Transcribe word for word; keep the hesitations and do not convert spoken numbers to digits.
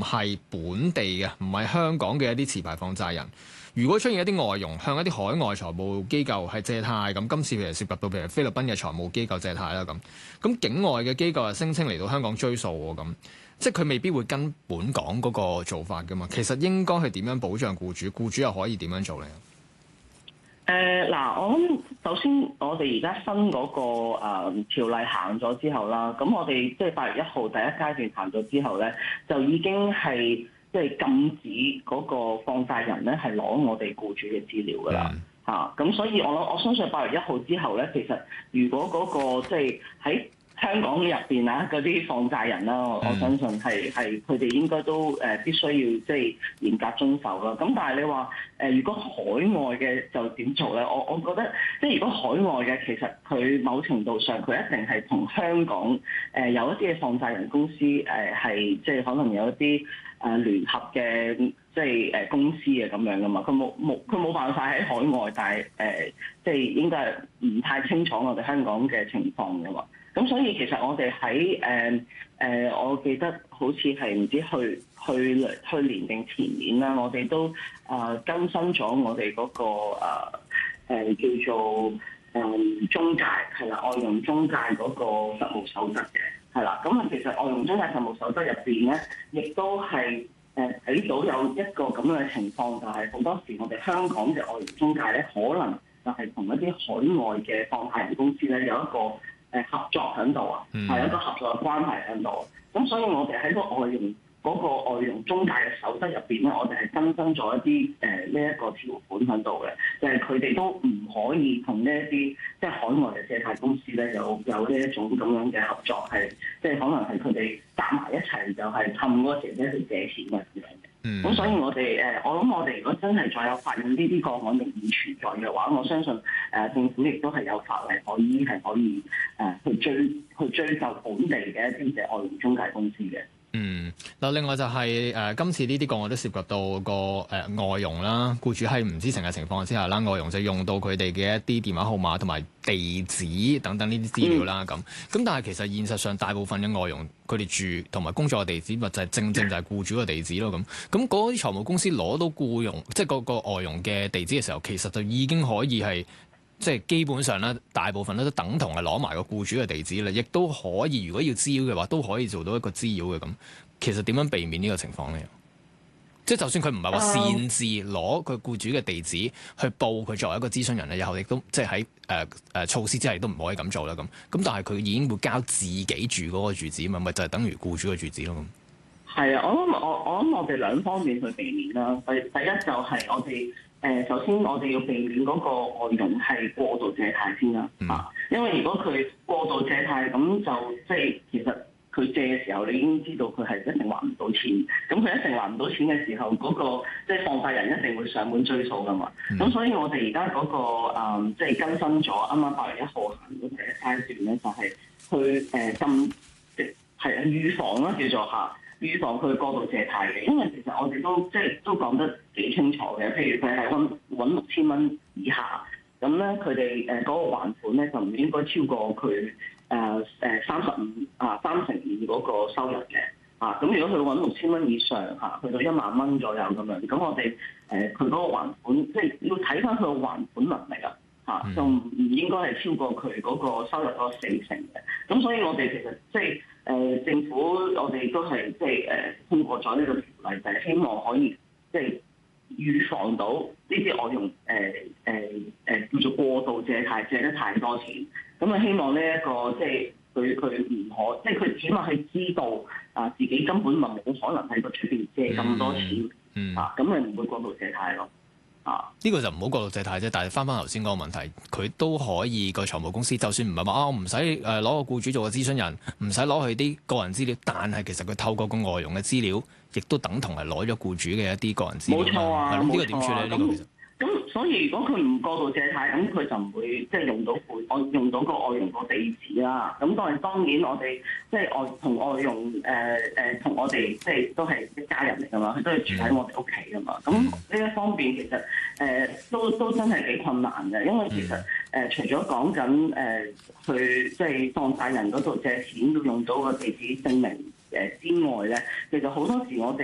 係本地嘅，唔係香港嘅一啲持牌放債人，如果出現一啲外傭向一啲海外財務機構係借貸，咁今次譬如涉及到譬如菲律賓嘅財務機構借貸啦，咁咁境外嘅機構係聲稱嚟到香港追數喎，咁即係佢未必會跟本港嗰個做法噶嘛。其實應該係點樣保障僱主？僱主又可以點樣做咧？ 誒嗱、呃，我諗首先我哋而家新嗰、那個誒、呃、條例行咗之後啦，咁我哋即係八月一號第一階段行咗之後咧，就已經係即係禁止嗰個放債人咧係攞我哋僱主嘅資料㗎啦嚇。咁、嗯啊、所以我諗我相信八月一號之後咧，其實如果嗰、那個即係喺香港入邊啊，嗰啲放債人啦，我我相信係係佢哋應該都誒必須要即係嚴格遵守啦。咁但係你話誒，如果海外嘅就點做咧？我我覺得即係如果海外嘅，其實佢某程度上佢一定係同香港誒有一啲嘅放債人公司誒係即係可能有一啲誒聯合嘅即係誒公司嘅咁樣噶嘛。佢冇冇佢冇辦法喺海外，但係誒即係應該係唔太清楚我哋香港嘅情況噶嘛。咁所以其實我哋喺誒誒，我記得好似係唔知去去去年定前年啦，我哋都啊、呃、更新咗我哋嗰、那個誒、呃、叫做誒、呃、中介係啦，外傭中介嗰個實務守則嘅係啦。咁啊，其實外傭中介實務守則入邊咧，亦都係誒睇到有一個咁樣嘅情況，就係、是、好多時我哋香港嘅外傭中介咧，可能就係同一啲海外嘅放貸人公司咧有一個誒合作喺度啊，係、嗯、一個合作嘅關係喺度。咁所以我哋喺個外傭嗰個外傭中介嘅守則入邊咧，我哋係更新咗一啲誒呢一個條款喺度嘅，就係佢哋都唔可以同呢一啲即係海外嘅借貸公司咧有有呢一種咁樣嘅合作，係即係可能係佢哋夾埋一齊就係氹嗰個姐姐去借錢嘅咁樣嘅。咁、嗯、所以我哋誒，我諗我哋如果真係再有發現呢啲個案仍然存在嘅話，我相信誒、呃、政府亦都係有法例可以係可以誒、呃、去追去追究本地嘅一啲嘅外傭中介公司嘅。 嗯，嗱，另外就係、是、誒、呃、今次呢啲個案都涉及到個誒、呃、外傭啦，僱主喺唔知情嘅情況之下啦，外傭就用到佢哋嘅一啲電話號碼同埋地址等等呢啲資料啦，咁咁、嗯、但係其實現實上大部分嘅外傭佢哋住同埋工作嘅地址，咪就係正正就係僱主嘅地址咯，咁咁嗰啲財務公司攞到僱傭即係嗰個外傭嘅地址嘅時候，其實就已經可以係。即係基本上咧，大部分咧都等同係攞埋個僱主嘅地址啦，亦都可以，如果要滋擾嘅話，都可以做到一個滋擾嘅咁。其實點樣避免呢個情況咧？即係就算佢唔係話擅自攞佢僱主嘅地址去報佢作為一個諮詢人咧，以後亦都即係喺誒誒措施之下亦都唔可以咁做啦咁。咁但係佢已經會交自己住嗰個住址嘛，咪就係、是、等於僱主嘅住址咯咁。係啊，我諗我我諗我哋兩方面去避免啦。第第一就係我哋。誒，首先我哋要避免嗰個外傭係過度借貸先啦，啊、嗯，因為如果佢過度借貸，咁就即係其實佢借嘅時候，你已經知道佢係一定還唔到錢，咁佢一定還唔到錢嘅時候，嗰、那個即係放貸人一定會上門追訴噶嘛，咁、嗯、所以我哋而家嗰個即係、就是、更新咗，啱啱八月一號行到第一階段咧，就係、是、去誒禁，即係預防啦，叫做嚇。預防佢過度借貸嘅，因為其實我哋都即係都講得幾清楚嘅。譬如佢係揾揾六千蚊以下，咁咧佢哋誒嗰個還款咧就唔應該超過佢誒誒三十五啊三成二嗰個收入嘅啊。咁如果佢揾六千蚊以上嚇，去到一萬蚊左右咁樣，咁我哋誒佢嗰個還款即係要睇翻佢個還款能力啊嚇，就唔唔應該係超過佢嗰個收入嗰四成嘅。咁所以我哋其實即係。誒、呃、政府我哋都係即係誒通過咗呢個條例，就係、是、希望可以即係預防到呢啲外傭誒誒誒叫做過度借貸，借得太多錢。咁啊希望呢、這、一個即係佢佢唔可，即係佢起碼係知道啊自己根本咪冇可能喺個出邊借咁多錢，嗯嗯、啊，咁咪唔會過度借貸咯。啊！ 呢個就唔好過度借貸啫，但係翻翻頭先嗰個問題，佢都可以個財務公司，就算唔係話啊，我唔使誒攞個僱主做個諮詢人，唔使攞佢啲個人資料，但係其實佢透過個外傭嘅資料，亦都等同係攞咗僱主嘅一啲個人資料。 冇錯啊， 呢個點處理呢？呢個其實。 咁所以如果佢唔過度借貸，咁佢就唔會即係用到外我用到個外傭個地址啦。咁當然當然我哋即係外同外傭誒誒同我哋即係都係一家人嚟㗎嘛，佢都係住喺我哋屋企㗎嘛。咁呢一方面其實誒、呃、都都真係幾困難嘅，因為其實誒、呃、除咗講緊誒去即係放債人嗰度借錢都用到個地址證明誒之外咧，其實好多時我哋